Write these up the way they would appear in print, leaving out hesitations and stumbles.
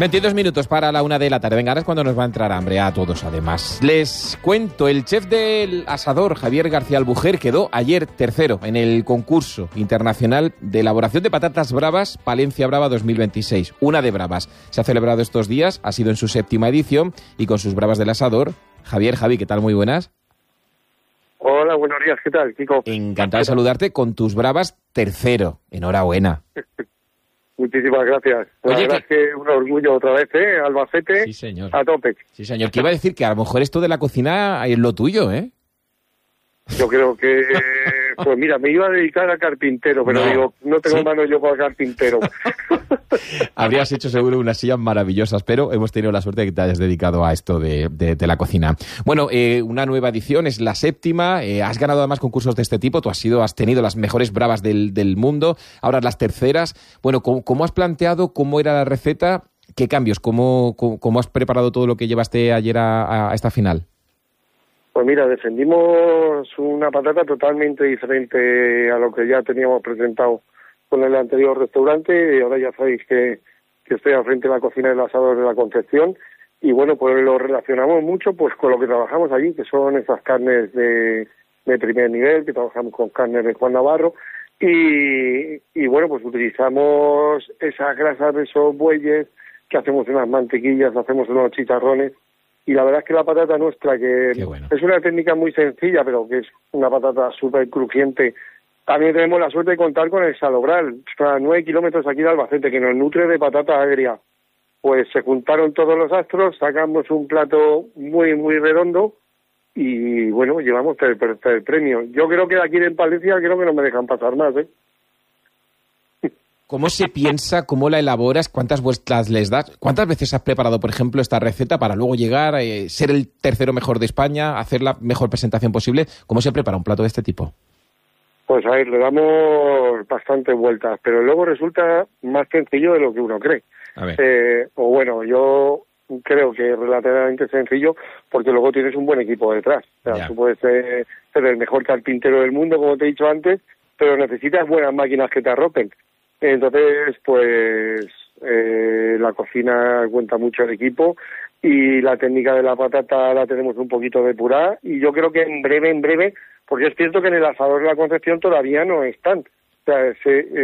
22 minutos para la 1 de la tarde. Venga, ahora es cuando nos va a entrar hambre a todos, además. Les cuento, el chef del asador, Javier García Albujer, quedó ayer tercero en el concurso internacional de elaboración de patatas bravas Palencia Brava 2026. Una de bravas. Se ha celebrado estos días, ha sido en su 7ª edición, y con sus bravas del asador. Javi, ¿qué tal? Muy buenas. Hola, buenos días, ¿qué tal, Kiko? Encantado de saludarte. Con tus bravas, tercero. Enhorabuena. Muchísimas gracias. La verdad es que un orgullo otra vez, Albacete, sí, señor. A tope. Sí, señor. Que iba a decir que a lo mejor esto de la cocina es lo tuyo, ¿eh? Yo creo que, pues mira, me iba a dedicar a carpintero, pero digo, no tengo mano yo para carpintero. Habrías hecho seguro unas sillas maravillosas, pero hemos tenido la suerte de que te hayas dedicado a esto de la cocina. Bueno, una nueva edición, es la 7ª, has ganado además concursos de este tipo, tú has tenido las mejores bravas del mundo, ahora las terceras. Bueno, ¿cómo has planteado, cómo era la receta, qué cambios, cómo has preparado todo lo que llevaste ayer a esta final? Pues mira, defendimos una patata totalmente diferente a lo que ya teníamos presentado con el anterior restaurante. Ahora ya sabéis que estoy al frente de la cocina del asador de la Concepción y bueno, pues lo relacionamos mucho pues con lo que trabajamos allí, que son esas carnes de primer nivel, que trabajamos con carnes de Juan Navarro y bueno, pues utilizamos esas grasas de esos bueyes, que hacemos unas mantequillas, hacemos unos chicharrones. Y la verdad es que la patata nuestra, que es una técnica muy sencilla, pero que es una patata súper crujiente. También tenemos la suerte de contar con el Salobral, a 9 kilómetros aquí de Albacete, que nos nutre de patata agria. Pues se juntaron todos los astros, sacamos un plato muy, muy redondo y, bueno, llevamos el premio. Yo creo que aquí en Palencia creo que no me dejan pasar más, ¿eh? ¿Cómo se piensa? ¿Cómo la elaboras? ¿Cuántas vueltas les das? ¿Cuántas veces has preparado, por ejemplo, esta receta para luego llegar a ser el tercero mejor de España, hacer la mejor presentación posible? ¿Cómo se prepara un plato de este tipo? Pues a ver, le damos bastantes vueltas, pero luego resulta más sencillo de lo que uno cree. A ver. Yo creo que es relativamente sencillo porque luego tienes un buen equipo detrás. O sea, tú puedes ser el mejor carpintero del mundo, como te he dicho antes, pero necesitas buenas máquinas que te arropen. Entonces, pues la cocina cuenta mucho el equipo y la técnica de la patata la tenemos un poquito depurada y yo creo que en breve, porque es cierto que en el asador de la Concepción todavía no están. O sea,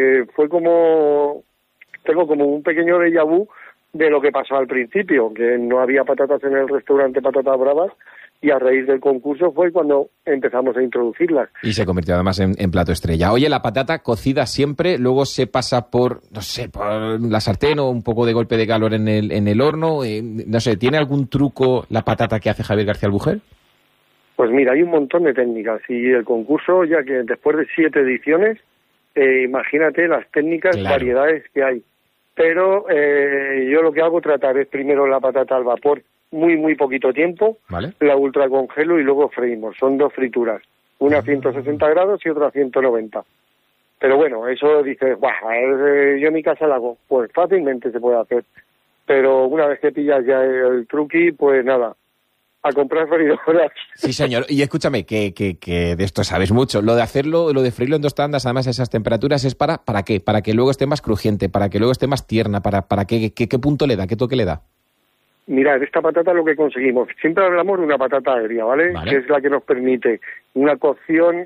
tengo como un pequeño déjà vu de lo que pasó al principio, que no había patatas en el restaurante, patatas bravas, y a raíz del concurso fue cuando empezamos a introducirlas. Y se convirtió además en plato estrella. Oye, la patata cocida siempre, luego se pasa por la sartén o un poco de golpe de calor en el horno. ¿Tiene algún truco la patata que hace Javier García Albujer? Pues mira, hay un montón de técnicas y el concurso, ya que después de 7 ediciones, imagínate las técnicas, variedades que hay. Pero yo lo que hago tratar es primero la patata al vapor, muy poquito tiempo, ¿vale? La ultracongelo y luego freímos. Son 2 frituras, una a 160 grados y otra a 190. Pero bueno, eso dices, yo en mi casa la hago. Pues fácilmente se puede hacer. Pero una vez que pillas ya el truqui, pues nada, a comprar freidoras. Sí, señor. Y escúchame, que de esto sabes mucho. Lo de freírlo en 2 tandas, además a esas temperaturas, ¿es para qué? Para que luego esté más crujiente, para que luego esté más tierna, para qué punto le da, qué toque le da. Mira, en esta patata lo que conseguimos, siempre hablamos de una patata agria, ¿vale? Que es la que nos permite una cocción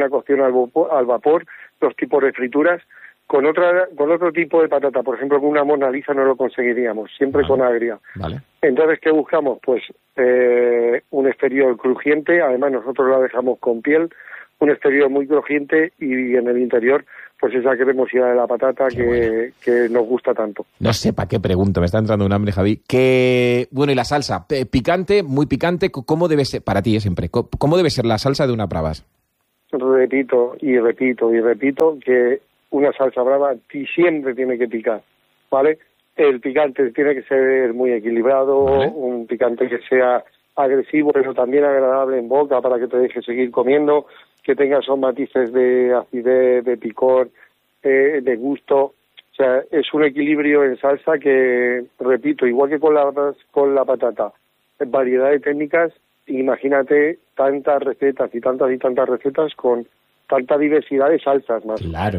al vapor, 2 tipos de frituras. Con otro tipo de patata, por ejemplo, con una Mona Lisa no lo conseguiríamos, siempre con agria. Vale. Entonces, ¿qué buscamos? Pues un exterior crujiente, además nosotros la dejamos con piel, un exterior muy crujiente y en el interior pues esa cremosidad de la patata que nos gusta tanto. No sé para qué pregunto, me está entrando un hambre, Javi. Bueno, y la salsa, picante, muy picante, ¿cómo debe ser, para ti siempre, cómo debe ser la salsa de una bravas? Repito que una salsa brava siempre tiene que picar, ¿vale? El picante tiene que ser muy equilibrado, ¿vale? Un picante que sea agresivo, pero también agradable en boca para que te deje seguir comiendo, que tenga esos matices de acidez, de picor, de gusto. O sea, es un equilibrio en salsa que, repito, igual que con la patata, variedad de técnicas, imagínate tantas recetas y tantas recetas con tanta diversidad de salsas más. Claro.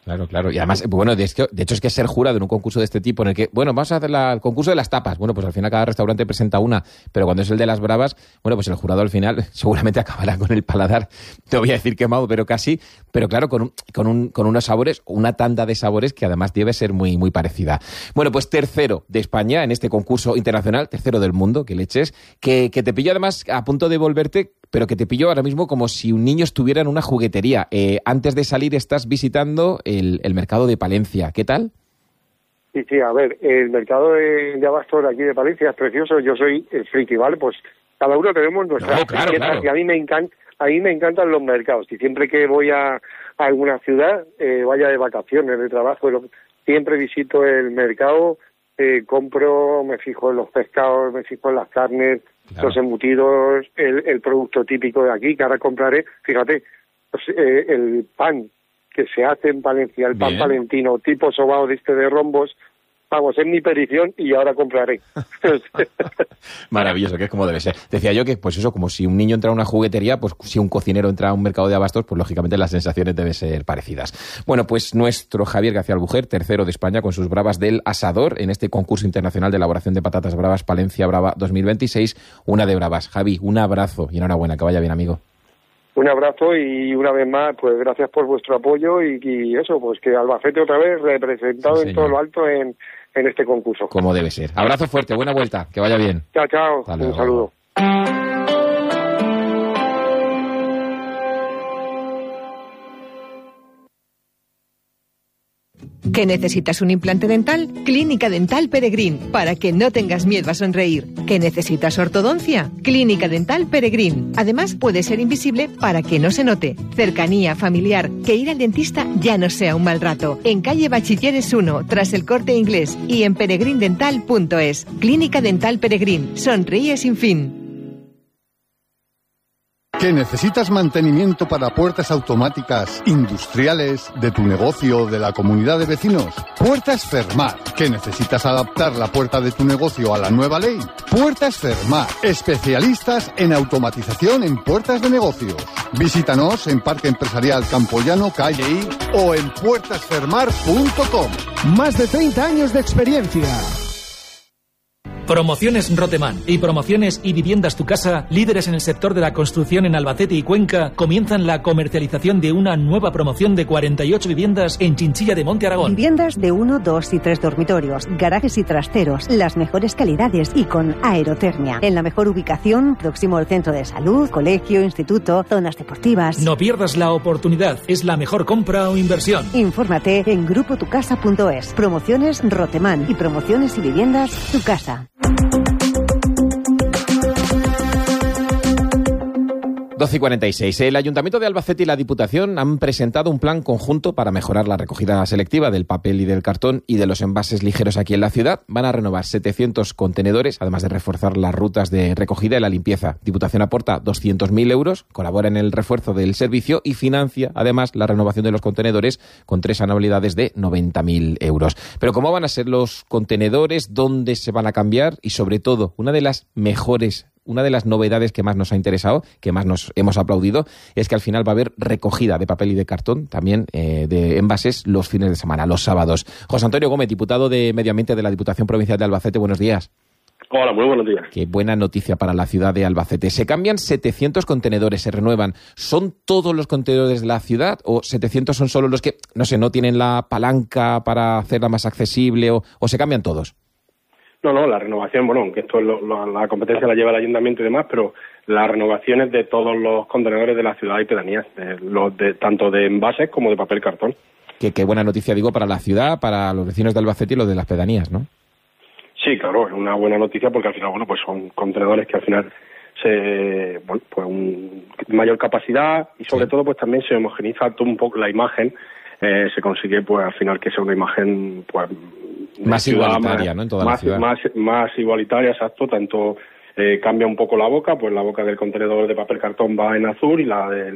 Claro. Y además, bueno, de hecho es que ser jurado en un concurso de este tipo en el que, bueno, vamos a hacer el concurso de las tapas. Bueno, pues al final cada restaurante presenta una, pero cuando es el de las bravas, bueno, pues el jurado al final seguramente acabará con el paladar, te voy a decir quemado, pero casi, pero claro, con unos sabores, una tanda de sabores que además debe ser muy, muy parecida. Bueno, pues tercero de España en este concurso internacional, tercero del mundo, que leches, que te pilló además a punto de volverte, pero que te pilló ahora mismo como si un niño estuviera en una juguetería. Antes de salir estás visitando el mercado de Palencia. ¿Qué tal? Sí, a ver, el mercado de abastos de aquí de Palencia es precioso. Yo soy el friki, ¿vale? Pues cada uno tenemos nuestras claro. Y a mí me encantan los mercados. Y siempre que voy a alguna ciudad, vaya de vacaciones, de trabajo, siempre visito el mercado, compro, me fijo en los pescados, me fijo en las carnes, los embutidos, el producto típico de aquí, que ahora compraré, fíjate, pues, el pan que se hace en Palencia, el pan palentino, tipo sobao de rombos, vamos, es mi perición y ahora compraré. Maravilloso, que es como debe ser. Decía yo que, pues eso, como si un niño entra a una juguetería, pues si un cocinero entra a un mercado de abastos, pues lógicamente las sensaciones deben ser parecidas. Bueno, pues nuestro Javier García Albujer, tercero de España con sus bravas del asador en este concurso internacional de elaboración de patatas bravas Palencia Brava 2026, una de bravas. Javi, un abrazo y enhorabuena, que vaya bien, amigo. Un abrazo y una vez más, pues gracias por vuestro apoyo y eso, pues que Albacete otra vez representado en todo lo alto en este concurso. Como debe ser. Abrazo fuerte, buena vuelta, que vaya bien. Chao. Un saludo. ¿Que necesitas un implante dental? Clínica Dental Peregrín, para que no tengas miedo a sonreír. ¿Que necesitas ortodoncia? Clínica Dental Peregrín. Además, puede ser invisible para que no se note. Cercanía, familiar, que ir al dentista ya no sea un mal rato. En calle Bachilleres 1, tras el Corte Inglés, y en peregrindental.es. Clínica Dental Peregrín. Sonríe sin fin. ¿Que necesitas mantenimiento para puertas automáticas industriales de tu negocio o de la comunidad de vecinos? Puertas Fermat. ¿Que necesitas adaptar la puerta de tu negocio a la nueva ley? Puertas Fermat. Especialistas en automatización en puertas de negocios. Visítanos en Parque Empresarial Campoyano, calle I, o en puertasfermar.com. Más de 30 años de experiencia. Promociones Rotemán y Promociones y Viviendas Tu Casa, líderes en el sector de la construcción en Albacete y Cuenca, comienzan la comercialización de una nueva promoción de 48 viviendas en Chinchilla de Monte Aragón. Viviendas de 1, 2 y 3 dormitorios, garajes y trasteros, las mejores calidades y con aerotermia. En la mejor ubicación, próximo al centro de salud, colegio, instituto, zonas deportivas. No pierdas la oportunidad, es la mejor compra o inversión. Infórmate en grupotucasa.es. Promociones Rotemán y Promociones y Viviendas Tu Casa. 12:46. El Ayuntamiento de Albacete y la Diputación han presentado un plan conjunto para mejorar la recogida selectiva del papel y del cartón y de los envases ligeros aquí en la ciudad. Van a renovar 700 contenedores, además de reforzar las rutas de recogida y la limpieza. Diputación aporta 200.000 euros, colabora en el refuerzo del servicio y financia, además, la renovación de los contenedores con 3 anualidades de 90.000 euros. Pero ¿cómo van a ser los contenedores? ¿Dónde se van a cambiar? Y sobre todo, una de las novedades que más nos ha interesado, que más nos hemos aplaudido, es que al final va a haber recogida de papel y de cartón, también de envases, los fines de semana, los sábados. José Antonio Gómez, diputado de Medio Ambiente de la Diputación Provincial de Albacete, buenos días. Hola, muy buenos días. Qué buena noticia para la ciudad de Albacete. Se cambian 700 contenedores, se renuevan. ¿Son todos los contenedores de la ciudad o 700 son solo los que, no tienen la palanca para hacerla más accesible o se cambian todos? No, la renovación, aunque esto la competencia la lleva el ayuntamiento y demás, pero la renovación es de todos los contenedores de la ciudad y pedanías, tanto de envases como de papel cartón. Qué buena noticia, digo, para la ciudad, para los vecinos de Albacete y los de las pedanías, ¿no? Sí, claro, es una buena noticia porque al final, pues son contenedores que al final mayor capacidad y sobre todo pues también se homogeniza todo un poco la imagen, se consigue pues al final que sea una imagen pues más igualitaria, ¿no? En toda la ciudad. Más igualitaria, exacto, tanto cambia un poco la boca, pues la boca del contenedor de papel cartón va en azul y la del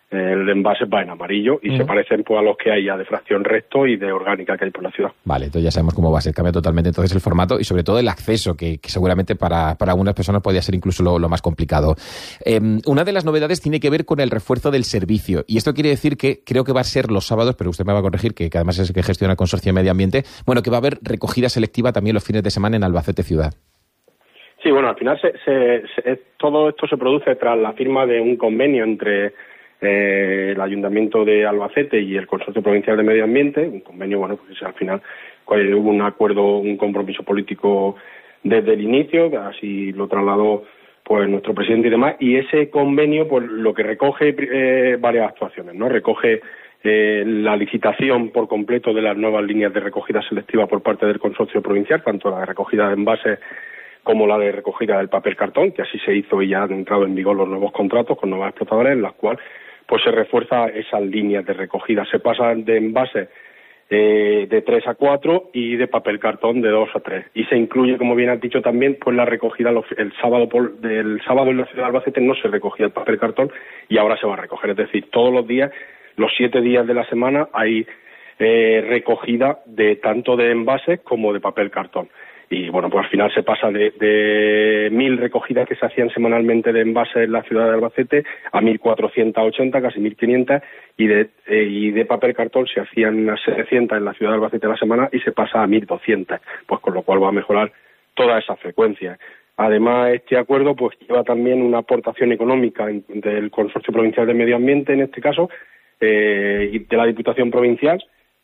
el de envases va en amarillo y se parecen pues a los que hay ya de fracción resto y de orgánica que hay por la ciudad. Vale, entonces ya sabemos cómo va a ser. Cambia totalmente entonces el formato y sobre todo el acceso, que seguramente para algunas personas podría ser incluso lo más complicado. Una de las novedades tiene que ver con el refuerzo del servicio, y esto quiere decir que creo que va a ser los sábados, pero usted me va a corregir, que además es el que gestiona el Consorcio de Medio Ambiente, bueno, que va a haber recogida selectiva también los fines de semana en Albacete Ciudad. Sí, bueno, al final todo esto se produce tras la firma de un convenio entre el Ayuntamiento de Albacete y el Consorcio Provincial de Medio Ambiente, un convenio, bueno, pues al final hubo un acuerdo, un compromiso político desde el inicio, así lo trasladó pues nuestro presidente y demás, y ese convenio pues lo que recoge varias actuaciones, ¿no? Recoge la licitación por completo de las nuevas líneas de recogida selectiva por parte del Consorcio Provincial, tanto la de recogida de envases como la de recogida del papel cartón, que así se hizo y ya han entrado en vigor los nuevos contratos con nuevas explotadoras, en las cuales pues se refuerza esas líneas de recogida. Se pasa de envases de 3 a 4 y de papel cartón de 2 a 3. Y se incluye, como bien has dicho también, pues la recogida el sábado en la ciudad de Albacete no se recogía el papel cartón y ahora se va a recoger. Es decir, todos los días, los 7 días de la semana, hay recogida de tanto de envases como de papel cartón. Y bueno, pues al final se pasa de 1.000 recogidas que se hacían semanalmente de envases en la ciudad de Albacete a 1.480, casi 1.500, y de papel cartón se hacían unas 700 en la ciudad de Albacete a la semana y se pasa a 1.200, pues con lo cual va a mejorar toda esa frecuencia. Además, este acuerdo pues lleva también una aportación económica del Consorcio Provincial de Medio Ambiente, en este caso, y de la Diputación Provincial,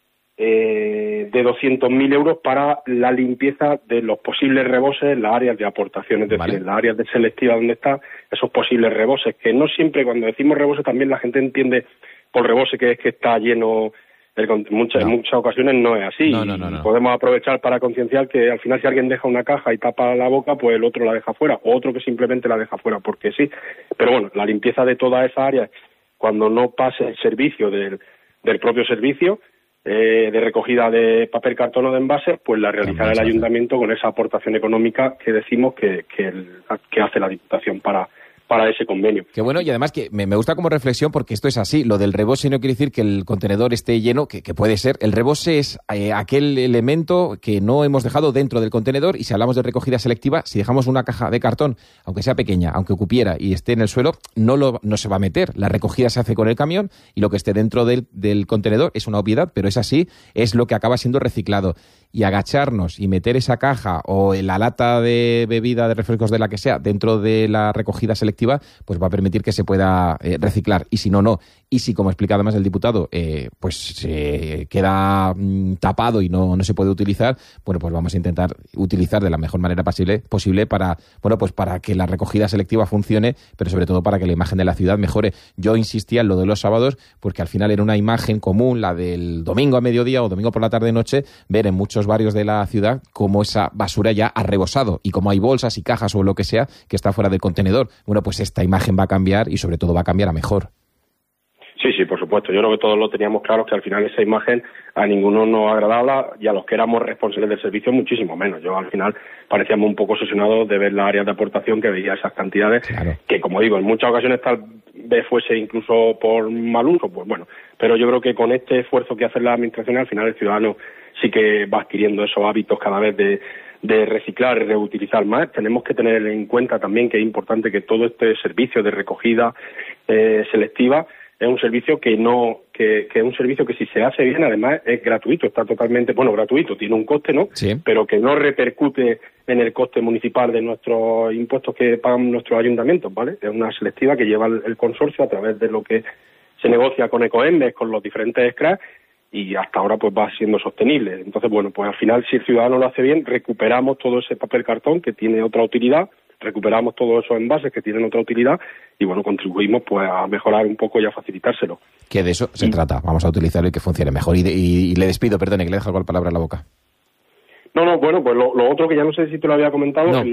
de 200.000 euros para la limpieza de los posibles reboses en las áreas de aportación, es decir, en las áreas de selectiva donde están esos posibles reboses, que no siempre, cuando decimos reboses, también la gente entiende por rebose que es que está lleno, en muchas ocasiones no es así. No. Podemos aprovechar para concienciar que al final si alguien deja una caja y tapa la boca, pues el otro la deja fuera, o otro que simplemente la deja fuera porque sí. Pero bueno, la limpieza de toda esa área, cuando no pase el servicio del propio servicio, de recogida de papel, cartón o de envases, pues la realizará el ayuntamiento con esa aportación económica que decimos que hace la Diputación para ese convenio. Qué bueno, y además que me gusta como reflexión porque esto es así. Lo del rebose no quiere decir que el contenedor esté lleno, que puede ser. El rebose es aquel elemento que no hemos dejado dentro del contenedor, y si hablamos de recogida selectiva, si dejamos una caja de cartón, aunque sea pequeña, aunque cupiera y esté en el suelo, no se va a meter. La recogida se hace con el camión y lo que esté dentro del contenedor es una obviedad, pero es así, es lo que acaba siendo reciclado. Y agacharnos y meter esa caja o la lata de bebida, de refrescos, de la que sea, dentro de la recogida selectiva, pues va a permitir que se pueda reciclar. Y si no. Y si, como ha explicado además el diputado, pues se queda tapado y no se puede utilizar, bueno, pues vamos a intentar utilizar de la mejor manera posible para que la recogida selectiva funcione, pero sobre todo para que la imagen de la ciudad mejore. Yo insistía en lo de los sábados porque al final era una imagen común, la del domingo a mediodía o domingo por la tarde-noche, ver en muchos barrios de la ciudad cómo esa basura ya ha rebosado y cómo hay bolsas y cajas o lo que sea que está fuera del contenedor. Bueno, pues esta imagen va a cambiar y sobre todo va a cambiar a mejor. Sí, por supuesto. Yo creo que todos lo teníamos claro, que al final esa imagen a ninguno nos agradaba y a los que éramos responsables del servicio muchísimo menos. Yo al final parecíamos un poco obsesionados de ver las áreas de aportación, que veía esas cantidades, claro, que como digo, en muchas ocasiones tal vez fuese incluso por mal uso, pues bueno. Pero yo creo que con este esfuerzo que hace la administración, al final el ciudadano sí que va adquiriendo esos hábitos cada vez de reciclar y reutilizar más. Tenemos que tener en cuenta también que es importante que todo este servicio de recogida selectiva es un servicio que es un servicio que si se hace bien, además es gratuito, está totalmente, gratuito, tiene un coste, ¿no? Sí. Pero que no repercute en el coste municipal de nuestros impuestos que pagan nuestros ayuntamientos, ¿vale? Es una selectiva que lleva el consorcio a través de lo que se negocia con Ecoembes, con los diferentes SCRAs, y hasta ahora pues va siendo sostenible. Entonces, bueno, pues al final, si el ciudadano lo hace bien, recuperamos todo ese papel cartón que tiene otra utilidad, recuperamos todos esos envases que tienen otra utilidad y, bueno, contribuimos pues a mejorar un poco y a facilitárselo. Que de eso se trata, vamos a utilizarlo y que funcione mejor. Y le despido, perdone, que le dejo con la palabra en la boca. No, bueno, pues lo otro que ya no sé si te lo había comentado, no.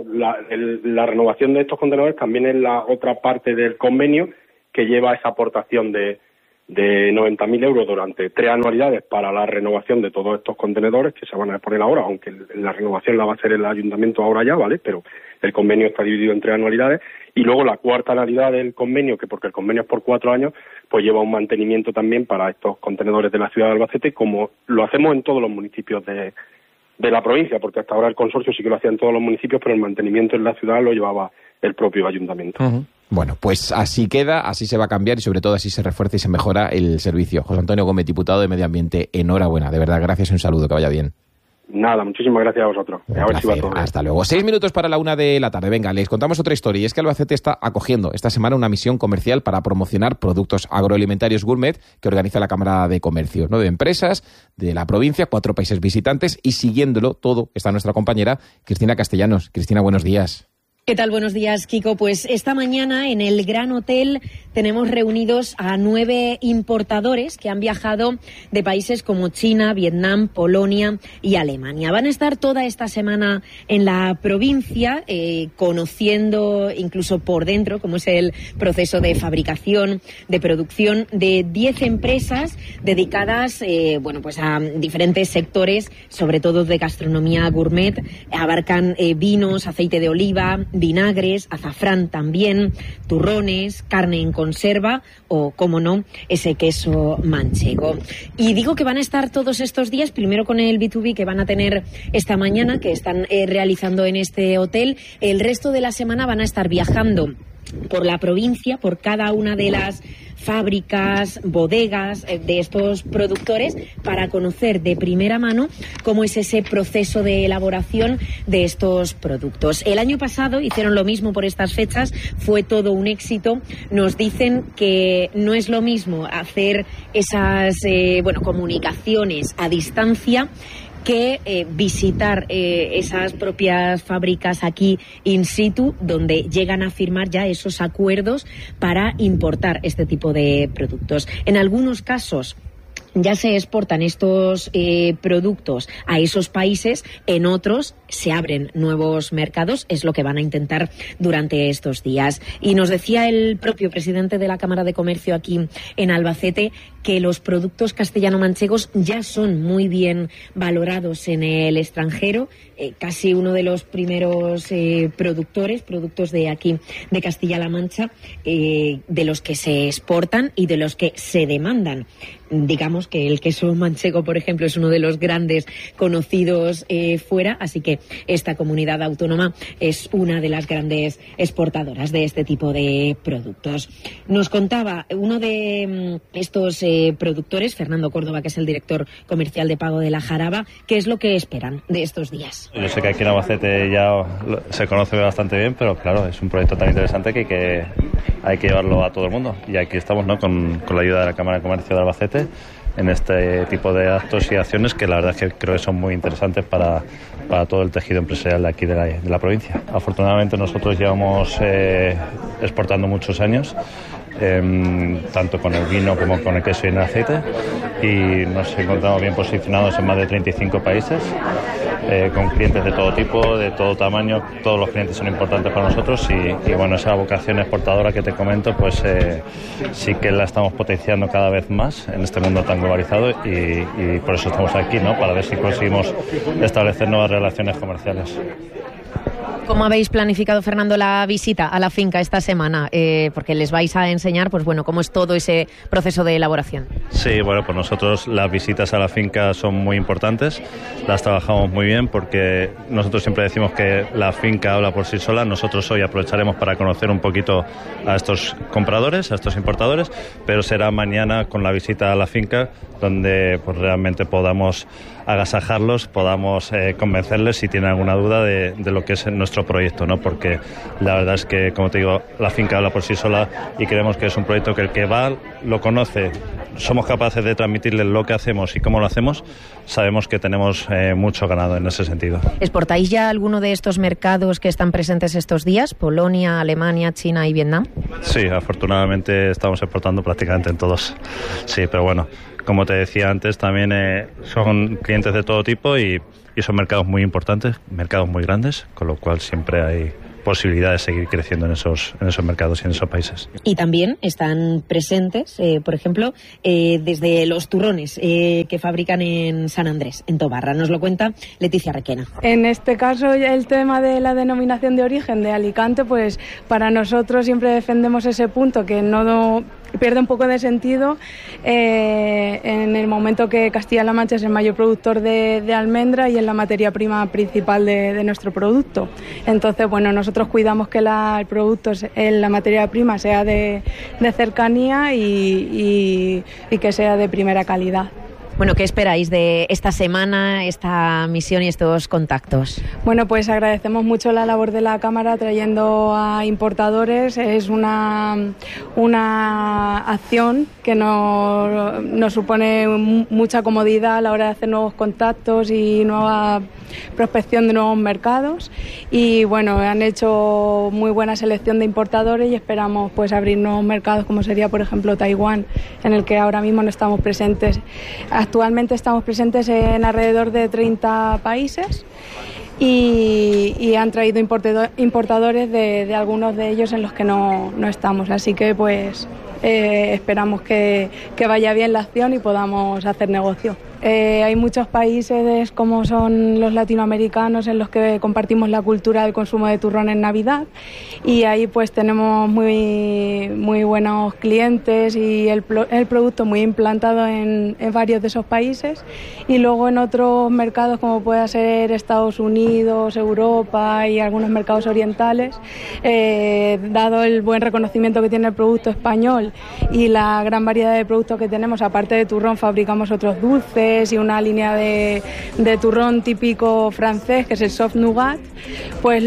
La renovación de estos contenedores también es la otra parte del convenio que lleva esa aportación de de 90.000 euros durante 3 anualidades para la renovación de todos estos contenedores que se van a poner ahora, aunque la renovación la va a hacer el ayuntamiento ahora ya, ¿vale? Pero el convenio está dividido en 3 anualidades. Y luego la cuarta anualidad del convenio, que porque el convenio es por 4 años, pues lleva un mantenimiento también para estos contenedores de la ciudad de Albacete, como lo hacemos en todos los municipios de la provincia, porque hasta ahora el consorcio sí que lo hacía en todos los municipios, pero el mantenimiento en la ciudad lo llevaba el propio ayuntamiento. Uh-huh. Bueno, pues así queda, así se va a cambiar y sobre todo así se refuerza y se mejora el servicio. José Antonio Gómez, diputado de Medio Ambiente, enhorabuena, de verdad, gracias y un saludo, que vaya bien. Nada, muchísimas gracias a vosotros. A ver si va todo bien. Hasta luego. 6 minutos para la 1 de la tarde. Venga, les contamos otra historia. Y es que Albacete está acogiendo esta semana una misión comercial para promocionar productos agroalimentarios gourmet que organiza la Cámara de Comercio. 9 empresas de la provincia, 4 países visitantes y siguiéndolo todo está nuestra compañera Cristina Castellanos. Cristina, buenos días. ¿Qué tal? Buenos días, Kiko. Pues esta mañana en el Gran Hotel tenemos reunidos a 9 importadores que han viajado de países como China, Vietnam, Polonia y Alemania. Van a estar toda esta semana en la provincia conociendo incluso por dentro cómo es el proceso de fabricación, de producción de 10 empresas dedicadas pues a diferentes sectores, sobre todo de gastronomía gourmet. Abarcan vinos, aceite de oliva, vinagres, azafrán también, turrones, carne en conserva o, como no, ese queso manchego. Y digo que van a estar todos estos días, primero con el B2B que van a tener esta mañana, que están realizando en este hotel. El resto de la semana van a estar viajando por la provincia, por cada una de las fábricas, bodegas de estos productores para conocer de primera mano cómo es ese proceso de elaboración de estos productos. El año pasado hicieron lo mismo por estas fechas, fue todo un éxito. Nos dicen que no es lo mismo hacer esas comunicaciones a distancia que visitar esas propias fábricas aquí in situ, donde llegan a firmar ya esos acuerdos para importar este tipo de productos. En algunos casos ya se exportan estos productos a esos países, en otros se abren nuevos mercados, es lo que van a intentar durante estos días. Y nos decía el propio presidente de la Cámara de Comercio aquí en Albacete que los productos castellano-manchegos ya son muy bien valorados en el extranjero, casi uno de los primeros productos de aquí, de Castilla-La Mancha, de los que se exportan y de los que se demandan. Digamos que el queso manchego, por ejemplo, es uno de los grandes conocidos fuera, así que esta comunidad autónoma es una de las grandes exportadoras de este tipo de productos. Nos contaba uno de estos productores, Fernando Córdoba, que es el director comercial de Pago de la Jaraba, qué es lo que esperan de estos días. Yo sé que aquí en Albacete ya se conoce bastante bien, pero claro, es un proyecto tan interesante que hay que llevarlo a todo el mundo. Y aquí estamos, ¿no?, con la ayuda de la Cámara de Comercio de Albacete en este tipo de actos y acciones que la verdad es que creo que son muy interesantes para todo el tejido empresarial de aquí de la provincia. Afortunadamente nosotros llevamos exportando muchos años, tanto con el vino como con el queso y el aceite, y nos encontramos bien posicionados en más de 35 países, con clientes de todo tipo, de todo tamaño. Todos los clientes son importantes para nosotros y bueno, esa vocación exportadora que te comento, pues sí que la estamos potenciando cada vez más en este mundo tan globalizado y por eso estamos aquí, ¿no?, para ver si conseguimos establecer nuevas relaciones comerciales. ¿Cómo habéis planificado, Fernando, la visita a la finca esta semana? Porque les vais a enseñar, pues bueno, cómo es todo ese proceso de elaboración. Sí, bueno, pues nosotros las visitas a la finca son muy importantes, las trabajamos muy bien porque nosotros siempre decimos que la finca habla por sí sola. Nosotros hoy aprovecharemos para conocer un poquito a estos compradores, a estos importadores, pero será mañana con la visita a la finca donde pues realmente podamos agasajarlos, podamos convencerles si tienen alguna duda de lo que es nuestro proyecto, ¿no? Porque la verdad es que, como te digo, la finca habla por sí sola y creemos que es un proyecto que el que va lo conoce, somos capaces de transmitirle lo que hacemos y cómo lo hacemos, sabemos que tenemos mucho ganado en ese sentido. ¿Exportáis ya alguno de estos mercados que están presentes estos días? Polonia, Alemania, China y Vietnam. Sí, afortunadamente estamos exportando prácticamente en todos. Sí, pero bueno, como te decía antes, también son clientes de todo tipo y son mercados muy importantes, mercados muy grandes, con lo cual siempre hay posibilidad de seguir creciendo en esos mercados y en esos países. Y también están presentes, por ejemplo, desde los turrones que fabrican en San Andrés, en Tobarra. Nos lo cuenta Leticia Requena. En este caso, el tema de la denominación de origen de Alicante, pues para nosotros siempre defendemos ese punto, que no pierde un poco de sentido en el momento que Castilla-La Mancha es el mayor productor de almendra y es la materia prima principal de nuestro producto. Entonces, bueno, nosotros cuidamos que el producto, la materia prima sea de cercanía y que sea de primera calidad. Bueno, ¿qué esperáis de esta semana, esta misión y estos contactos? Bueno, pues agradecemos mucho la labor de la Cámara trayendo a importadores. Es una acción que nos supone mucha comodidad a la hora de hacer nuevos contactos y nueva prospección de nuevos mercados. Y bueno, han hecho muy buena selección de importadores y esperamos pues abrir nuevos mercados, como sería, por ejemplo, Taiwán, en el que ahora mismo no estamos presentes. Actualmente estamos presentes en alrededor de 30 países y han traído importadores de algunos de ellos en los que no estamos. Así que pues esperamos que vaya bien la acción y podamos hacer negocio. Hay muchos países como son los latinoamericanos en los que compartimos la cultura del consumo de turrón en Navidad y ahí pues tenemos muy buenos clientes y el producto muy implantado en varios de esos países, y luego en otros mercados como pueda ser Estados Unidos, Europa y algunos mercados orientales, dado el buen reconocimiento que tiene el producto español y la gran variedad de productos que tenemos, aparte de turrón fabricamos otros dulces y una línea de turrón típico francés, que es el soft nougat, pues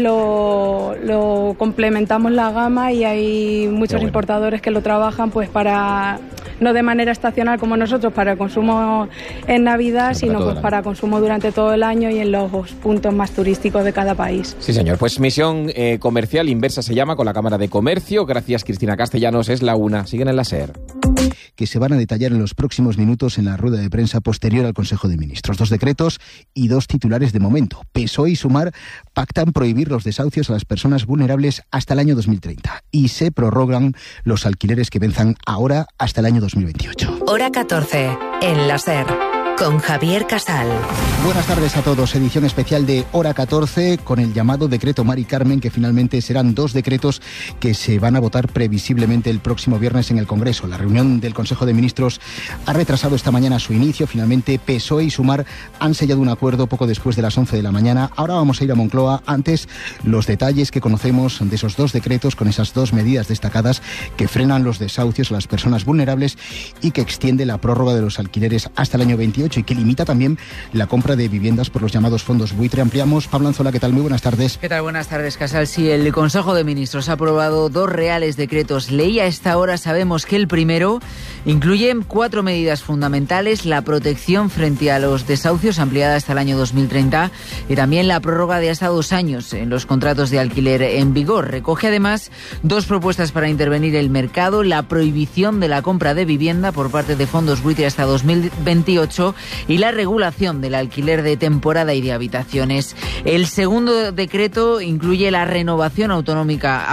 lo complementamos la gama y hay muchos importadores que lo trabajan pues para, no de manera estacional como nosotros, para consumo en Navidad, sino pues para consumo durante todo el año y en los puntos más turísticos de cada país. Sí, señor. Pues misión comercial inversa se llama, con la Cámara de Comercio. Gracias, Cristina Castellanos. Es la una. Siguen en la SER. Que se van a detallar en los próximos minutos en la rueda de prensa posterior al Consejo de Ministros. 2 decretos y 2 titulares de momento. PSOE y Sumar pactan prohibir los desahucios a las personas vulnerables hasta el año 2030 y se prorrogan los alquileres que venzan ahora hasta el año 2028. Hora 14, en la SER, con Javier Casal. Buenas tardes a todos. Edición especial de Hora 14 con el llamado decreto Mari Carmen, que finalmente serán 2 decretos que se van a votar previsiblemente el próximo viernes en el Congreso. La reunión del Consejo de Ministros ha retrasado esta mañana su inicio. Finalmente PSOE y Sumar han sellado un acuerdo poco después de las 11 de la mañana. Ahora vamos a ir a Moncloa. Antes, los detalles que conocemos de esos 2 decretos con esas 2 medidas destacadas que frenan los desahucios a las personas vulnerables y que extiende la prórroga de los alquileres hasta el año 28 y que limita también la compra de viviendas por los llamados fondos buitre. Ampliamos. Pablo Anzola, ¿qué tal? Muy buenas tardes. ¿Qué tal? Buenas tardes, Casal. Sí, el Consejo de Ministros ha aprobado 2 reales decretos ley. A esta hora sabemos que el primero incluye 4 medidas fundamentales: la protección frente a los desahucios ampliada hasta el año 2030 y también la prórroga de hasta 2 años en los contratos de alquiler en vigor. Recoge además 2 propuestas para intervenir el mercado: la prohibición de la compra de vivienda por parte de fondos buitre hasta 2028 y la regulación del alquiler de temporada y de habitaciones. El segundo decreto incluye la renovación automática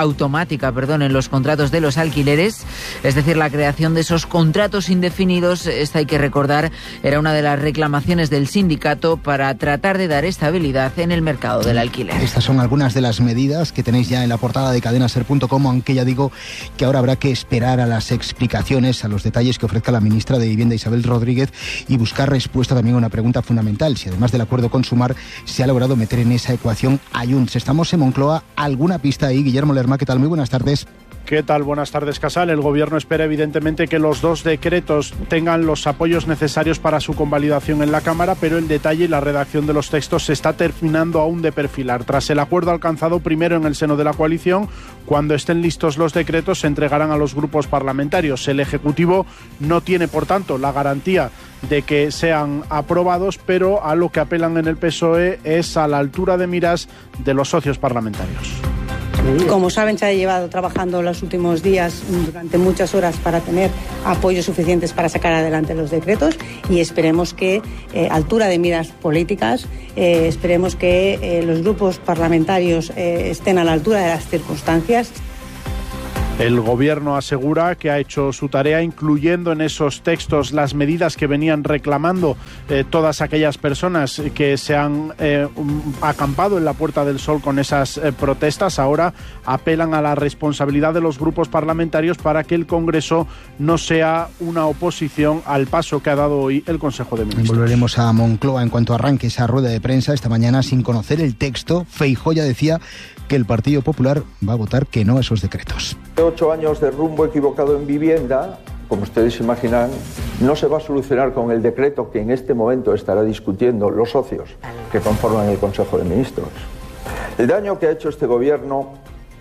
en los contratos de los alquileres, es decir, la creación de esos contratos indefinidos. Esta, hay que recordar, era una de las reclamaciones del sindicato para tratar de dar estabilidad en el mercado del alquiler. Estas son algunas de las medidas que tenéis ya en la portada de cadenaser.com, aunque ya digo que ahora habrá que esperar a las explicaciones, a los detalles que ofrezca la ministra de Vivienda, Isabel Rodríguez, y buscar respuesta también a una pregunta fundamental: si además del acuerdo con Sumar se ha logrado meter en esa ecuación a Junts. Estamos en Moncloa. ¿Alguna pista ahí? Guillermo Lerma, ¿qué tal? Muy buenas tardes. ¿Qué tal? Buenas tardes, Casal. El Gobierno espera evidentemente que los 2 decretos tengan los apoyos necesarios para su convalidación en la Cámara, pero el detalle y la redacción de los textos se está terminando aún de perfilar. Tras el acuerdo alcanzado primero en el seno de la coalición, cuando estén listos los decretos se entregarán a los grupos parlamentarios. El Ejecutivo no tiene, por tanto, la garantía de que sean aprobados, pero a lo que apelan en el PSOE es a la altura de miras de los socios parlamentarios. medidas. Como saben, se ha llevado trabajando los últimos días durante muchas horas para tener apoyos suficientes para sacar adelante los decretos y esperemos que, altura de miras políticas, esperemos que los grupos parlamentarios estén a la altura de las circunstancias. El Gobierno asegura que ha hecho su tarea, incluyendo en esos textos las medidas que venían reclamando todas aquellas personas que se han acampado en la Puerta del Sol con esas protestas. Ahora apelan a la responsabilidad de los grupos parlamentarios para que el Congreso no sea una oposición al paso que ha dado hoy el Consejo de Ministros. Volveremos a Moncloa en cuanto arranque esa rueda de prensa. Esta mañana, sin conocer el texto, Feijóo ya decía que el Partido Popular va a votar que no a esos decretos. 8 años de rumbo equivocado en vivienda, como ustedes imaginan, no se va a solucionar con el decreto que en este momento estará discutiendo los socios que conforman el Consejo de Ministros. El daño que ha hecho este gobierno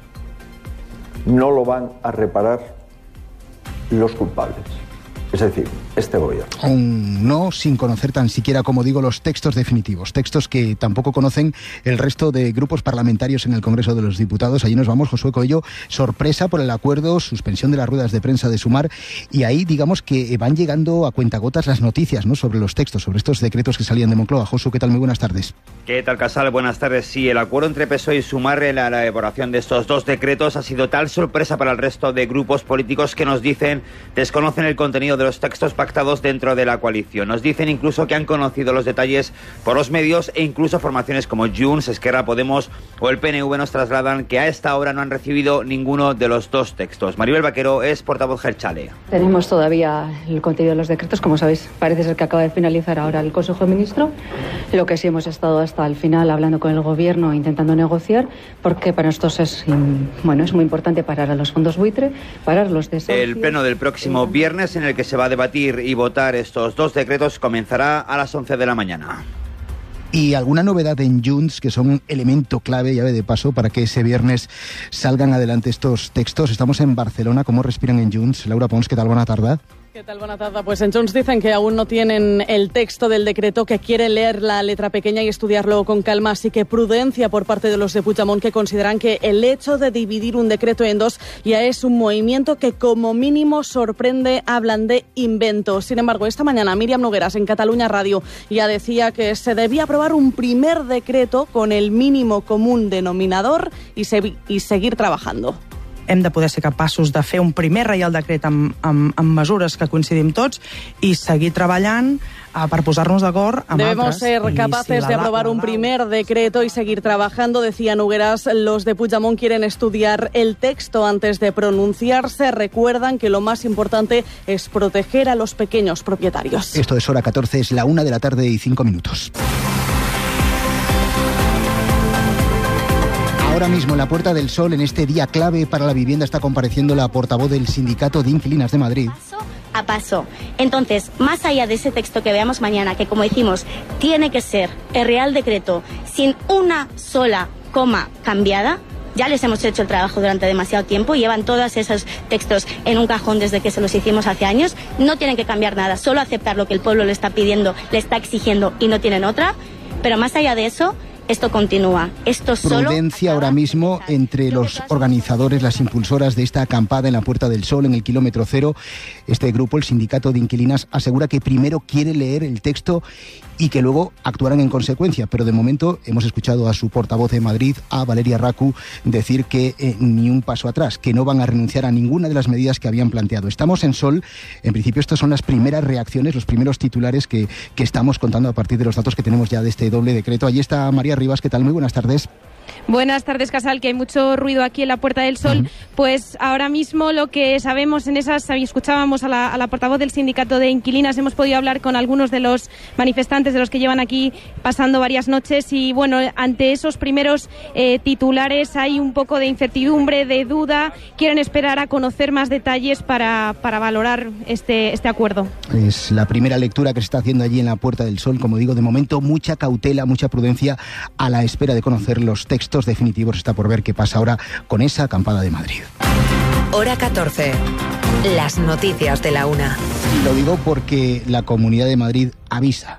no lo van a reparar los culpables, es decir, este gobierno. Aún no, sin conocer tan siquiera, como digo, los textos definitivos, textos que tampoco conocen el resto de grupos parlamentarios en el Congreso de los Diputados. Allí nos vamos, Josué Coello, sorpresa por el acuerdo, suspensión de las ruedas de prensa de Sumar, y ahí digamos que van llegando a cuentagotas las noticias, ¿no?, sobre los textos, sobre estos decretos que salían de Moncloa. Josué, ¿qué tal? Muy buenas tardes. ¿Qué tal, Casal? Buenas tardes. Sí, el acuerdo entre PSOE y Sumar en la elaboración de estos dos decretos ha sido tal sorpresa para el resto de grupos políticos que nos dicen desconocen el contenido de los textos pactados dentro de la coalición. Nos dicen incluso que han conocido los detalles por los medios e incluso formaciones como Junts, Esquerra, Podemos o el PNV nos trasladan que a esta hora no han recibido ninguno de los dos textos. Maribel Vaquero es portavoz Jeltzale. Tenemos todavía el contenido de los decretos, como sabéis, parece ser que acaba de finalizar ahora el Consejo de Ministros. Lo que sí hemos estado hasta el final hablando con el Gobierno, intentando negociar, porque para nosotros es muy importante parar a los fondos buitre, parar los desahucios. El pleno del próximo viernes, en el que se va a debatir y votar estos dos decretos, comenzará a las 11 de la mañana. ¿Y alguna novedad en Junts, que son elemento clave, llave de paso, para que ese viernes salgan adelante estos textos? Estamos en Barcelona. ¿Cómo respiran en Junts? Laura Pons, ¿qué tal? Buena tarde. ¿Qué tal? Buena tarde. Pues en Junts dicen que aún no tienen el texto del decreto, que quieren leer la letra pequeña y estudiarlo con calma, así que prudencia por parte de los de Puigdemont, que consideran que el hecho de dividir un decreto en dos ya es un movimiento que como mínimo sorprende. Hablan de invento. Sin embargo, esta mañana Míriam Nogueras en Catalunya Radio ya decía que se debía aprobar un primer decreto con el mínimo común denominador y seguir trabajando. Hem de poder ser capaços de fer un primer reial decret amb mesures que coincidim tots i seguir treballant per posar-nos d'acord amb Debemos altres. ser capaces de aprobar un primer decreto y seguir trabajando, decía Nogueras. Los de Puigdemont quieren estudiar el texto antes de pronunciarse. Recuerdan que lo más importante es proteger a los pequeños propietarios. Esto es Hora 14, es la 1:05 p.m. Ahora mismo en la Puerta del Sol, en este día clave para la vivienda, está compareciendo la portavoz del Sindicato de Inquilinas de Madrid. A paso. Entonces, más allá de ese texto que veamos mañana, que como decimos, tiene que ser el Real Decreto sin una sola coma cambiada, ya les hemos hecho el trabajo durante demasiado tiempo, llevan todos esos textos en un cajón desde que se los hicimos hace años, no tienen que cambiar nada, solo aceptar lo que el pueblo le está pidiendo, le está exigiendo y no tienen otra, pero más allá de eso, esto continúa. Esto solo prudencia ahora mismo entre los organizadores, las impulsoras de esta acampada en la Puerta del Sol, en el kilómetro cero. Este grupo, el Sindicato de Inquilinas, asegura que primero quiere leer el texto y que luego actuarán en consecuencia. Pero de momento hemos escuchado a su portavoz de Madrid, a Valeria Racu, decir que ni un paso atrás, que no van a renunciar a ninguna de las medidas que habían planteado. Estamos en Sol. En principio estas son las primeras reacciones, los primeros titulares que estamos contando a partir de los datos que tenemos ya de este doble decreto. Allí está María Rivas. ¿Qué tal? Muy buenas tardes. Buenas tardes, Casal, que hay mucho ruido aquí en la Puerta del Sol. Pues ahora mismo lo que sabemos en esas, escuchábamos a la portavoz del Sindicato de Inquilinas, hemos podido hablar con algunos de los manifestantes, de los que llevan aquí pasando varias noches, y bueno, ante esos primeros titulares hay un poco de incertidumbre, de duda, quieren esperar a conocer más detalles para valorar este acuerdo. Es la primera lectura que se está haciendo allí en la Puerta del Sol. Como digo, de momento mucha cautela, mucha prudencia a la espera de conocer los textos definitivos. Está por ver qué pasa ahora con esa acampada de Madrid. Hora 14. Las noticias de la 1. Lo digo porque la Comunidad de Madrid avisa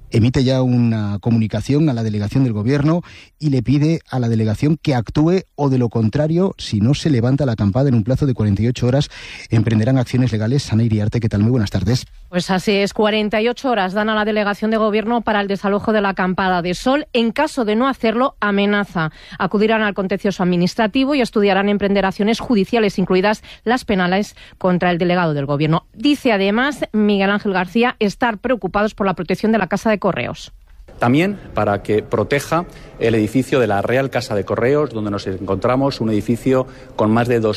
emite ya una comunicación a la delegación del Gobierno y le pide a la delegación que actúe o, de lo contrario, si no se levanta la acampada en un plazo de 48 horas, emprenderán acciones legales. Ana Iriarte, ¿qué tal? Muy buenas tardes. Pues así es, 48 horas dan a la delegación de Gobierno para el desalojo de la acampada de Sol. En caso de no hacerlo, amenaza. Acudirán al contencioso administrativo y estudiarán emprender acciones judiciales, incluidas las penales, contra el delegado del Gobierno. Dice además Miguel Ángel García estar preocupados por la protección de la Casa de Correos. También para que proteja el edificio de la Real Casa de Correos, donde nos encontramos, un edificio con más de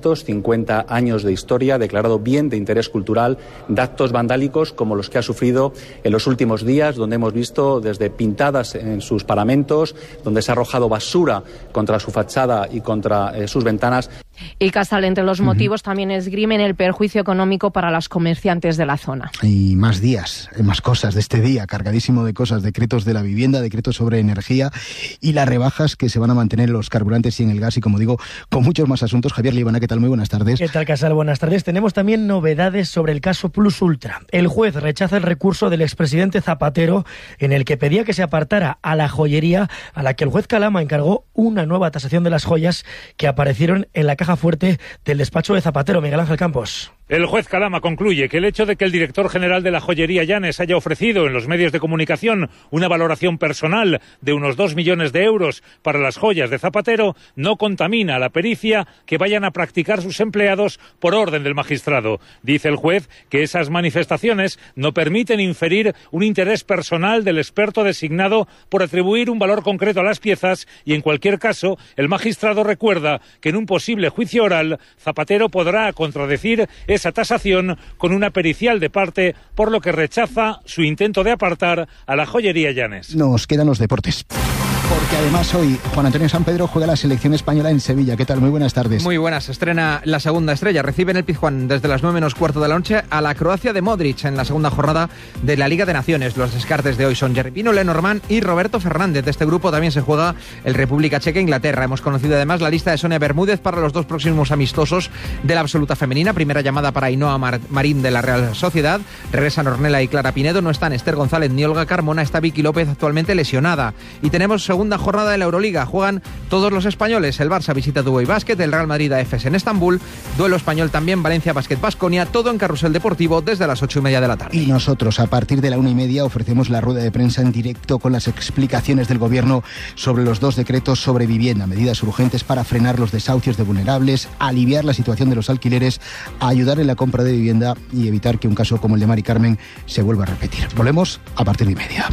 250 años de historia, declarado bien de interés cultural, de actos vandálicos como los que ha sufrido en los últimos días, donde hemos visto desde pintadas en sus paramentos, donde se ha arrojado basura contra su fachada y contra sus ventanas. Y Casal, entre los motivos, también esgrimen el perjuicio económico para los comerciantes de la zona. Y más días, más cosas de este día, cargadísimo de cosas, decretos de la vivienda, decretos sobre energía y las rebajas que se van a mantener en los carburantes y en el gas, y como digo, con muchos más asuntos. Javier Libana, ¿qué tal? Muy buenas tardes. ¿Qué tal, Casal? Buenas tardes. Tenemos también novedades sobre el caso Plus Ultra. El juez rechaza el recurso del expresidente Zapatero en el que pedía que se apartara a la joyería, a la que el juez Calama encargó una nueva tasación de las joyas que aparecieron en la caja fuerte del despacho de Zapatero. Miguel Ángel Campos. El juez Calama concluye que el hecho de que el director general de la joyería Llanes haya ofrecido en los medios de comunicación una valoración personal de unos 2 millones de euros para las joyas de Zapatero no contamina la pericia que vayan a practicar sus empleados por orden del magistrado. Dice el juez que esas manifestaciones no permiten inferir un interés personal del experto designado por atribuir un valor concreto a las piezas, y en cualquier caso el magistrado recuerda que en un posible juicio oral Zapatero podrá contradecir esa tasación con una pericial de parte, por lo que rechaza su intento de apartar a la joyería Llanes. Nos quedan los deportes, porque además hoy Juan Antonio Sampedro juega la selección española en Sevilla. ¿Qué tal? Muy buenas tardes. Muy buenas. Estrena la segunda estrella. Recibe en el Pizjuán desde las 9 menos cuarto de la noche a la Croacia de Modric en la segunda jornada de la Liga de Naciones. Los descartes de hoy son Jerry Pino, Lenormand y Roberto Fernández. De este grupo también se juega el República Checa e Inglaterra. Hemos conocido además la lista de Sonia Bermúdez para los 2 próximos amistosos de la absoluta femenina. Primera llamada para Ainhoa Marín de la Real Sociedad. Regresan Ornella y Clara Pinedo. No están Esther González ni Olga Carmona. Está Vicky López, actualmente lesionada. Y tenemos segunda jornada de la Euroliga. Juegan todos los españoles. El Barça visita Dubai Basket, el Real Madrid a Efes en Estambul. Duelo español también, Valencia Basket Baskonia. Todo en Carrusel Deportivo desde las 8:30 de la tarde. Y nosotros, a partir de la 1:30, ofrecemos la rueda de prensa en directo con las explicaciones del Gobierno sobre los 2 decretos sobre vivienda, medidas urgentes para frenar los desahucios de vulnerables, aliviar la situación de los alquileres, ayudar en la compra de vivienda y evitar que un caso como el de Mari Carmen se vuelva a repetir. Volvemos a partir de 1:30.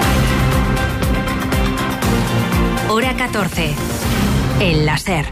Hora 14. En la SER.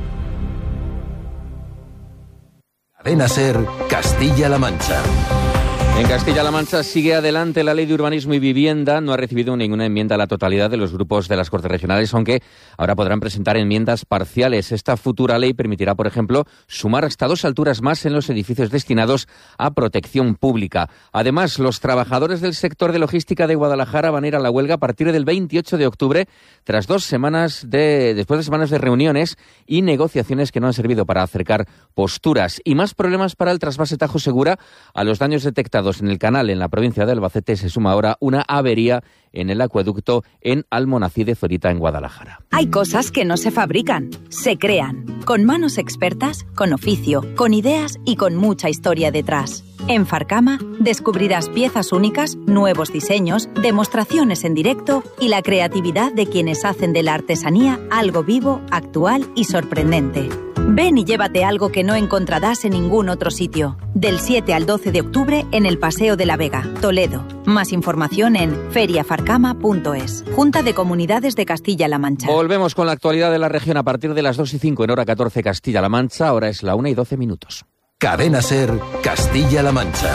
Cadena SER, Castilla-La Mancha. En Castilla-La Mancha sigue adelante la Ley de Urbanismo y Vivienda. No ha recibido ninguna enmienda a la totalidad de los grupos de las Cortes Regionales, aunque ahora podrán presentar enmiendas parciales. Esta futura ley permitirá, por ejemplo, sumar hasta 2 alturas más en los edificios destinados a protección pública. Además, los trabajadores del sector de logística de Guadalajara van a ir a la huelga a partir del 28 de octubre, tras después de semanas de reuniones y negociaciones que no han servido para acercar posturas. Y más problemas para el trasvase Tajo Segura. A los daños detectados en el canal en la provincia de Albacete se suma ahora una avería en el acueducto en Almonacid de Zorita, en Guadalajara. Hay cosas que no se fabrican, se crean, con manos expertas, con oficio, con ideas y con mucha historia detrás. En Farcama descubrirás piezas únicas, nuevos diseños, demostraciones en directo y la creatividad de quienes hacen de la artesanía algo vivo, actual y sorprendente. Ven y llévate algo que no encontrarás en ningún otro sitio. Del 7 al 12 de octubre en el Paseo de la Vega, Toledo. Más información en feriafarcama.es. Junta de Comunidades de Castilla-La Mancha. Volvemos con la actualidad de la región a partir de las 2:05 en hora 14 Castilla-La Mancha. Ahora es la 1:12. Cadena SER, Castilla-La Mancha.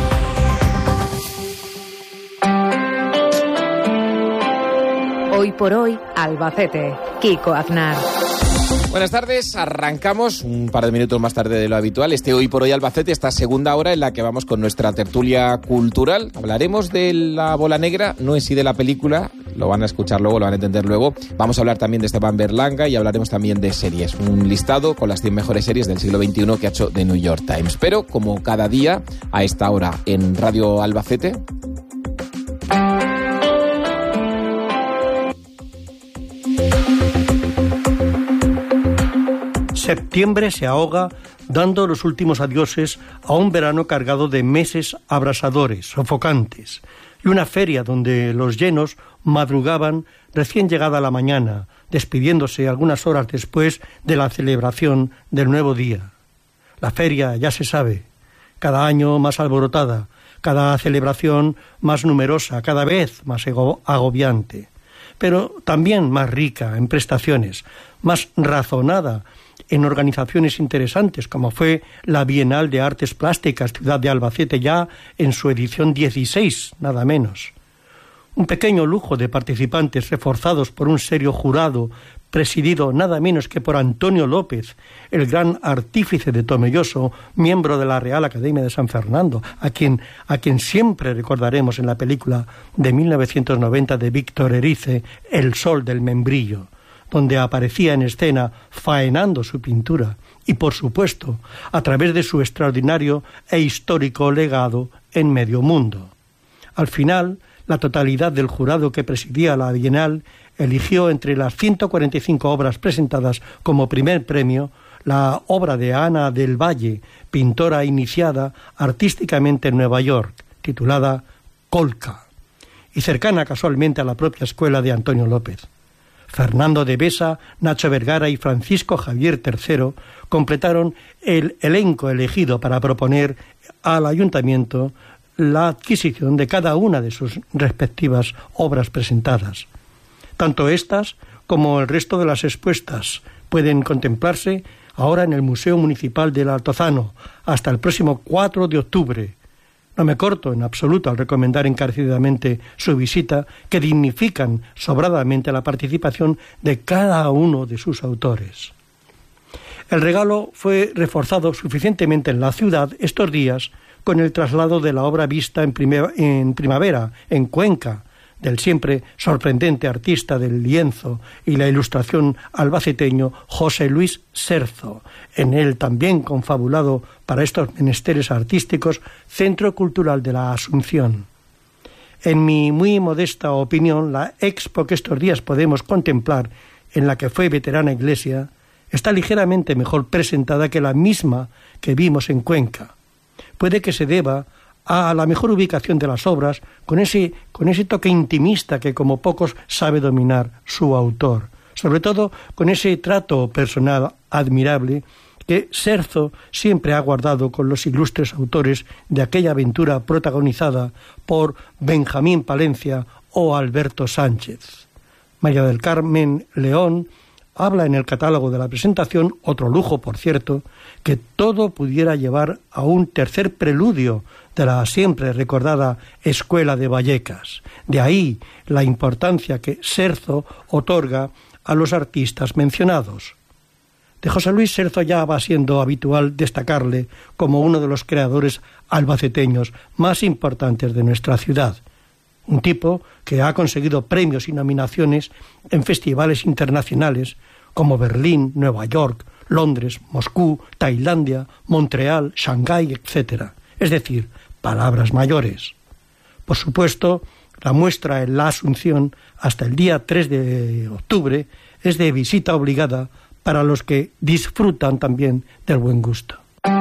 Hoy por hoy, Albacete. Kiko Aznar. Buenas tardes, arrancamos un par de minutos más tarde de lo habitual. Hoy por hoy Albacete, esta segunda hora en la que vamos con nuestra tertulia cultural. Hablaremos de la bola negra, no en sí de la película, lo van a escuchar luego, lo van a entender luego. Vamos a hablar también de Esteban Berlanga y hablaremos también de series. Un listado con las 100 mejores series del siglo XXI que ha hecho The New York Times. Pero como cada día, a esta hora en Radio Albacete... Septiembre se ahoga dando los últimos adioses a un verano cargado de meses abrasadores, sofocantes, y una feria donde los llenos madrugaban recién llegada la mañana, despidiéndose algunas horas después de la celebración del nuevo día. La feria, ya se sabe, cada año más alborotada, cada celebración más numerosa, cada vez más agobiante, pero también más rica en prestaciones, más razonada en organizaciones interesantes, como fue la Bienal de Artes Plásticas Ciudad de Albacete, ya en su edición 16, nada menos. Un pequeño lujo de participantes reforzados por un serio jurado presidido nada menos que por Antonio López, el gran artífice de Tomelloso, miembro de la Real Academia de San Fernando, a quien siempre recordaremos en la película de 1990 de Víctor Erice, El sol del membrillo, donde aparecía en escena faenando su pintura y, por supuesto, a través de su extraordinario e histórico legado en medio mundo. Al final, la totalidad del jurado que presidía la Bienal eligió entre las 145 obras presentadas como primer premio la obra de Ana del Valle, pintora iniciada artísticamente en Nueva York, titulada Colca, y cercana casualmente a la propia escuela de Antonio López. Fernando de Besa, Nacho Vergara y Francisco Javier III completaron el elenco elegido para proponer al ayuntamiento la adquisición de cada una de sus respectivas obras presentadas. Tanto estas como el resto de las expuestas pueden contemplarse ahora en el Museo Municipal del Altozano hasta el próximo 4 de octubre. No me corto en absoluto al recomendar encarecidamente su visita, que dignifican sobradamente la participación de cada uno de sus autores. El regalo fue reforzado suficientemente en la ciudad estos días con el traslado de la obra vista en primavera, en Cuenca, del siempre sorprendente artista del lienzo y la ilustración albaceteño José Luis Serzo, en el también confabulado para estos menesteres artísticos Centro Cultural de la Asunción. En mi muy modesta opinión, la expo que estos días podemos contemplar, en la que fue veterana Iglesia, está ligeramente mejor presentada que la misma que vimos en Cuenca. Puede que se deba a la mejor ubicación de las obras, con ese toque intimista que como pocos sabe dominar su autor, sobre todo con ese trato personal admirable que Serzo siempre ha guardado con los ilustres autores de aquella aventura protagonizada por Benjamín Palencia o Alberto Sánchez. María del Carmen León habla en el catálogo de la presentación, otro lujo por cierto, que todo pudiera llevar a un tercer preludio de la siempre recordada Escuela de Vallecas. De ahí la importancia que Serzo otorga a los artistas mencionados. De José Luis Serzo ya va siendo habitual destacarle como uno de los creadores albaceteños más importantes de nuestra ciudad. Un tipo que ha conseguido premios y nominaciones en festivales internacionales como Berlín, Nueva York, Londres, Moscú, Tailandia, Montreal, Shanghái, etc. Es decir, palabras mayores. Por supuesto, la muestra en la Asunción hasta el día 3 de octubre es de visita obligada para los que disfrutan también del buen gusto.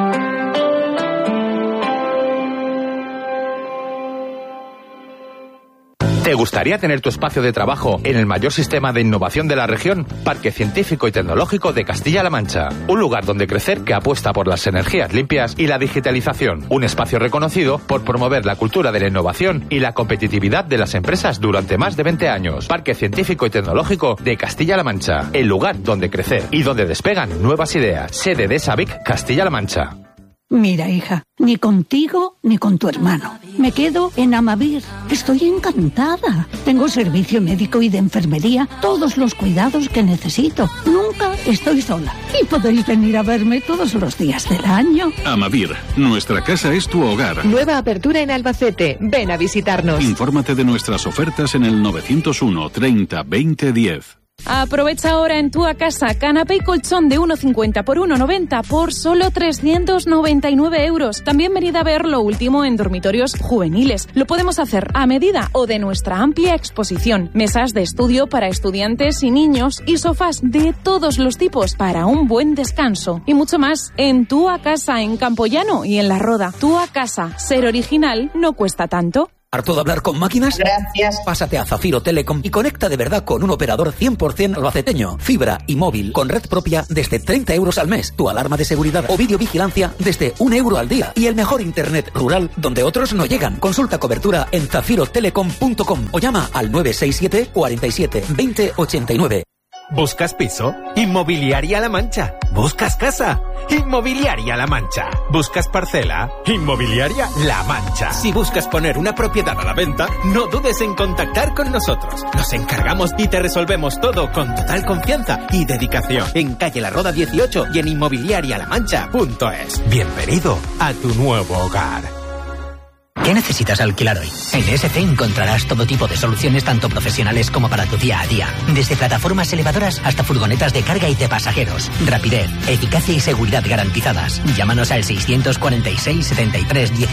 ¿Te gustaría tener tu espacio de trabajo en el mayor sistema de innovación de la región? Parque Científico y Tecnológico de Castilla-La Mancha. Un lugar donde crecer que apuesta por las energías limpias y la digitalización. Un espacio reconocido por promover la cultura de la innovación y la competitividad de las empresas durante más de 20 años. Parque Científico y Tecnológico de Castilla-La Mancha. El lugar donde crecer y donde despegan nuevas ideas. Sede de SABIC Castilla-La Mancha. Mira, hija, ni contigo ni con tu hermano. Me quedo en Amavir. Estoy encantada. Tengo servicio médico y de enfermería, todos los cuidados que necesito. Nunca estoy sola. Y podéis venir a verme todos los días del año. Amavir, nuestra casa es tu hogar. Nueva apertura en Albacete. Ven a visitarnos. Infórmate de nuestras ofertas en el 901 30 20 10. Aprovecha ahora en Tu Casa canapé y colchón de 1,50 por 1,90 por solo 399 euros. También venid a ver lo último en dormitorios juveniles. Lo podemos hacer a medida o de nuestra amplia exposición. Mesas de estudio para estudiantes y niños y sofás de todos los tipos para un buen descanso. Y mucho más en Tu Casa en Campoyano y en La Roda. Tu Casa, ser original no cuesta tanto. ¿Harto de hablar con máquinas? Gracias. Pásate a Zafiro Telecom y conecta de verdad con un operador 100% albaceteño. Fibra y móvil con red propia desde 30 euros al mes. Tu alarma de seguridad o videovigilancia desde 1 euro al día. Y el mejor internet rural donde otros no llegan. Consulta cobertura en zafirotelecom.com o llama al 967 47 20 89. ¿Buscas piso? Inmobiliaria La Mancha. ¿Buscas casa? Inmobiliaria La Mancha. ¿Buscas parcela? Inmobiliaria La Mancha. Si buscas poner una propiedad a la venta, no dudes en contactar con nosotros. Nos encargamos y te resolvemos todo con total confianza y dedicación. En calle La Roda 18 y en inmobiliarialamancha.es. Bienvenido a tu nuevo hogar. ¿Qué necesitas alquilar hoy? En ESC encontrarás todo tipo de soluciones tanto profesionales como para tu día a día. Desde plataformas elevadoras hasta furgonetas de carga y de pasajeros. Rapidez, eficacia y seguridad garantizadas. Llámanos al 646 73 10